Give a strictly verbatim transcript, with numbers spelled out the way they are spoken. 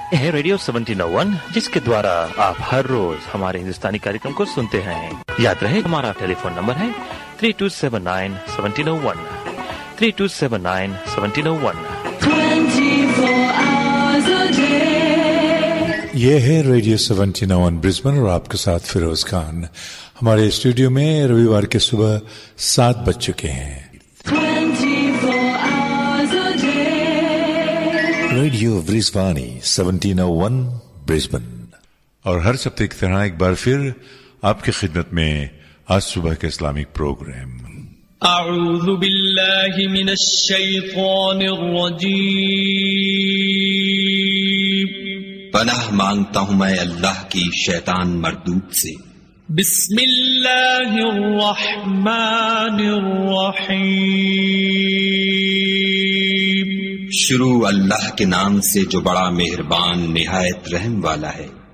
है radio seventy ओ one, जिसके द्वारा आप हर रोज हमारे हिंदुस्तानी कार्यक्रम को सुनते हैं। याद रहे हमारा टेलीफोन नंबर है three to seven nine seventy O one, three to seven nine seventy O one. ये है रेडियो सेवेंटी ओ वन ब्रिस्बेन और आपके साथ फिरोज खान। हमारे स्टूडियो में रविवार के सुबह सात बज चुके हैं। रेडियो ब्रिस्बानी सेवेंटीन ओ वन ब्रिस्बेन, और हर हफ्ते की तरह एक बार फिर आपकी खिदमत में आज सुबह के इस्लामिक प्रोग्राम। अऊज़ु बिल्लाहि मिनश शैतानिर रजीम। पनाह मांगता हूं मैं अल्लाह की शैतान मरदूद से। बिस्मिल्लाहिर रहमानिर रहीम। शुरू अल्लाह के नाम से जो बड़ा मेहरबान निहायत रहम वाला है।